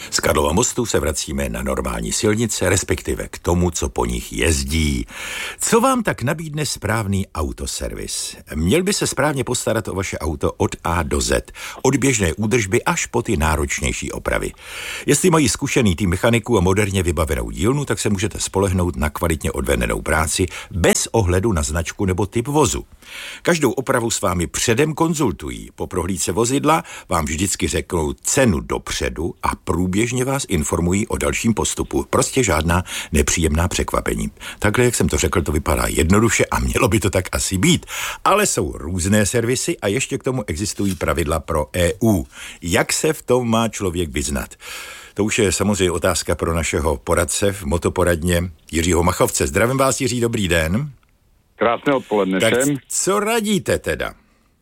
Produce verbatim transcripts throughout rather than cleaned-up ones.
Z Karlova mostu se vracíme na normální silnice, respektive k tomu, co po nich jezdí. Co vám tak nabídne správný autoservis? Měl by se správně postarat o vaše auto od A do Z, od běžné údržby až po ty náročnější opravy. Jestli mají zkušený tým mechaniků a moderně vybavenou dílnu, tak se můžete spolehnout na kvalitně odvedenou práci bez ohledu na značku nebo typ vozu. Každou opravu s vámi předem konzultují. Po prohlídce vozidla vám vždycky řeknou cenu dopředu a průběžně vás informují o dalším postupu. Prostě žádná nepříjemná překvapení. Takhle, jak jsem to řekl, to vypadá jednoduše a mělo by to tak asi být. Ale jsou různé servisy a ještě k tomu existují pravidla pro E U. Jak se v tom má člověk vyznat? To už je samozřejmě otázka pro našeho poradce v motoporadně Jiřího Machovce. Zdravím vás, Jiří, dobrý den. Krásné odpoledne Tak všem. co radíte teda?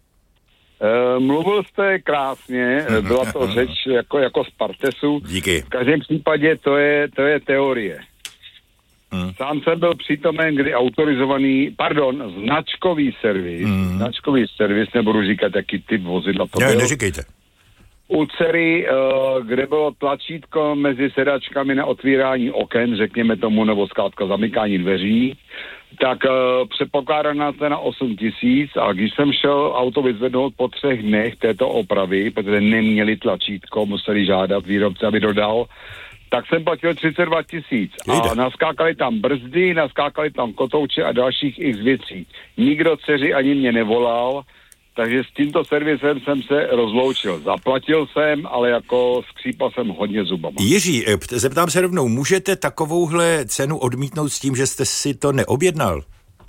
E, mluvil jste krásně, byla to řeč jako, jako z Partesu. Díky. V každém případě to je, to je teorie. Hmm. Sám jsem byl přítomen, kdy autorizovaný, pardon, značkový servis, hmm. značkový servis, nebudu říkat, jaký typ vozidla to ne, byl. Neříkejte. U dcery, kde bylo tlačítko mezi sedačkami na otvírání oken, řekněme tomu, nebo zkrátka zamykání dveří, tak předpokládaná cena osm tisíc a když jsem šel auto vyzvednout po třech dnech této opravy, protože neměli tlačítko, museli žádat výrobce, aby dodal, tak jsem platil třicet dva tisíc a naskákali tam brzdy, naskákali tam kotouče a dalších x věcí. Nikdo dceři ani mě nevolal, takže s tímto servisem jsem se rozloučil. Zaplatil jsem, ale jako skřípal jsem hodně zubama. Jiří, zeptám se rovnou, můžete takovouhle cenu odmítnout s tím, že jste si to neobjednal?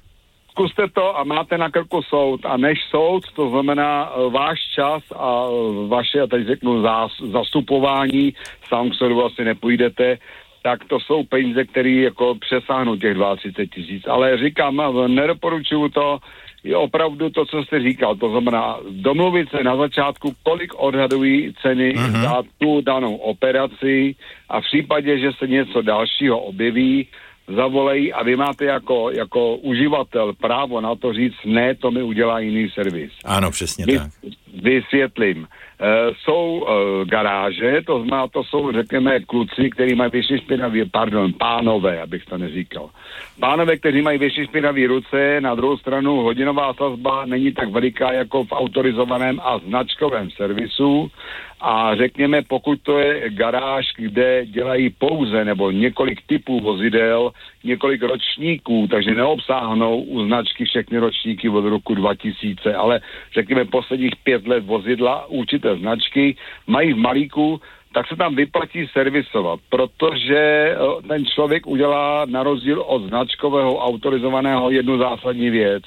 Zkuste to a máte na krku soud. A než soud, to znamená váš čas a vaše, teď řeknu, zás, zastupování, sám k soudu vlastně nepůjdete, tak to jsou peníze, které jako přesáhnou těch třicet dva tisíc. Ale říkám, nedoporučuju to, je opravdu to, co jste říkal, to znamená domluvit se na začátku, kolik odhadují ceny uh-huh. za tu danou operaci a v případě, že se něco dalšího objeví, zavolají a vy máte jako, jako uživatel právo na to říct, ne, to mi udělá jiný servis. Ano, přesně Vy, tak. Vysvětlím. E, jsou e, garáže, to znamená, to jsou, řekněme, kluci, kteří mají větší špinavý, pardon, pánové, abych to neříkal. Pánové, kteří mají větší špinavý ruce, na druhou stranu hodinová sazba není tak veliká jako v autorizovaném a značkovém servisu a řekněme, pokud to je garáž, kde dělají pouze nebo několik typů vozidel, několik ročníků, takže neobsáhnou u značky všechny ročníky od roku dva tisíce, ale řekněme posledních pět let vozidla určité značky mají v malíku, tak se tam vyplatí servisovat, protože ten člověk udělá na rozdíl od značkového autorizovaného jednu zásadní věc.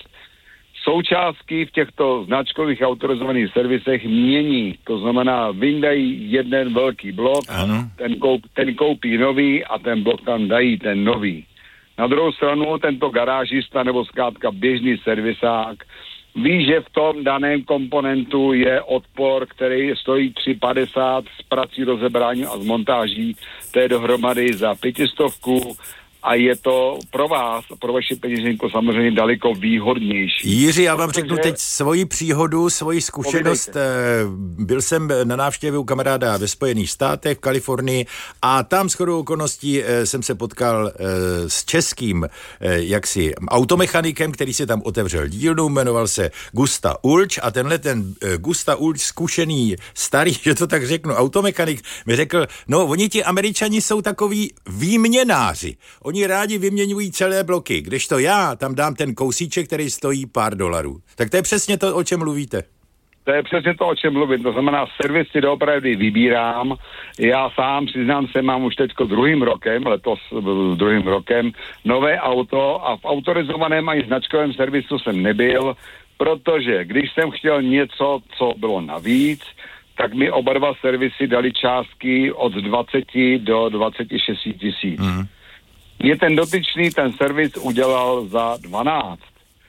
Součástky v těchto značkových autorizovaných servisech mění, to znamená vyndají jeden velký blok, ten, koup, ten koupí nový a ten blok tam dají ten nový. Na druhou stranu tento garážista nebo zkrátka běžný servisák ví, že v tom daném komponentu je odpor, který stojí tři padesát s prací rozebrání a s montáží, to je dohromady za pětistovku a je to pro vás, pro vaši peněženku samozřejmě daleko výhodnější. Jiří, já vám řeknu teď svoji příhodu, svoji zkušenost. Povídejte. Byl jsem na návštěvě u kamaráda ve Spojených státech, v Kalifornii a tam shodou okolností jsem se potkal s českým jaksi automechanikem, který si tam otevřel dílnu, jmenoval se Gusta Ulč a tenhle ten Gusta Ulč, zkušený starý, že to tak řeknu, automechanik, mi řekl, no oni ti Američani jsou takový výměnáři. Oni rádi vyměňují celé bloky, kdežto já tam dám ten kousíček, který stojí pár dolarů. Tak to je přesně to, o čem mluvíte. To je přesně to, o čem mluvím. To znamená, servis si doopravdy vybírám. Já sám, přiznám se, mám už teďko druhým rokem, letos druhým rokem, nové auto a v autorizovaném ani značkovém servisu jsem nebyl, protože když jsem chtěl něco, co bylo navíc, tak mi oba dva servisy dali částky od dvacet do dvacet šest tisíc. Mm. Mě ten dotyčný ten servis udělal za dvanáct.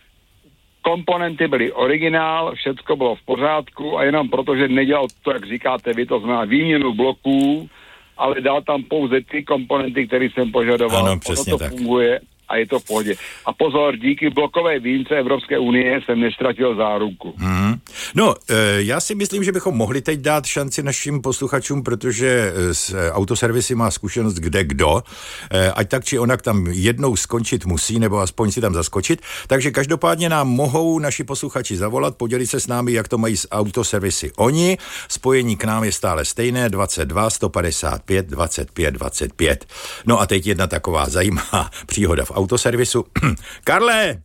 Komponenty byly originál, všecko bylo v pořádku a jenom protože nedělal to, jak říkáte vy, to znamená výměnu bloků, ale dal tam pouze ty komponenty, které jsem požadoval. Ano, přesně ono to tak. funguje a je to v pohodě. A pozor, díky blokové výjimce Evropské unie jsem nestratil záruku. Hmm. No, já si myslím, že bychom mohli teď dát šanci našim posluchačům, protože s autoservisy má zkušenost kde kdo, ať tak či onak tam jednou skončit musí, nebo aspoň si tam zaskočit. Takže každopádně nám mohou naši posluchači zavolat, podělit se s námi, jak to mají s autoservisy oni. Spojení k nám je stále stejné, dvacet dva sto padesát pět dvacet pět dvacet pět. No a teď jedna taková zajímavá příhoda v autoservisu. Karle!